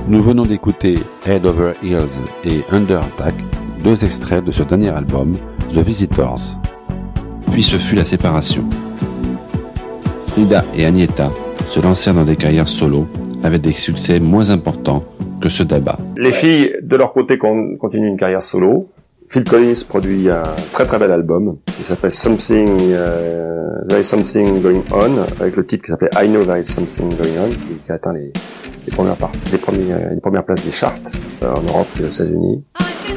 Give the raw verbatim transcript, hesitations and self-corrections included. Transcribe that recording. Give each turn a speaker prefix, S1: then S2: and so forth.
S1: Nous venons d'écouter Head Over Heels et Under Attack, deux extraits de ce dernier album, The Visitors. Puis ce fut la séparation. Frida et Agnetha se lancèrent dans des carrières solo avec des succès moins importants que ceux d'Abba.
S2: Les filles, de leur côté, continuent une carrière solo. Phil Collins produit un très très bel album qui s'appelle Something, uh, There is Something Going On, avec le titre qui s'appelle I Know There is Something Going On, qui, qui a atteint les, les, premières, part, les, premières, les premières places des charts euh, en Europe et aux États-Unis.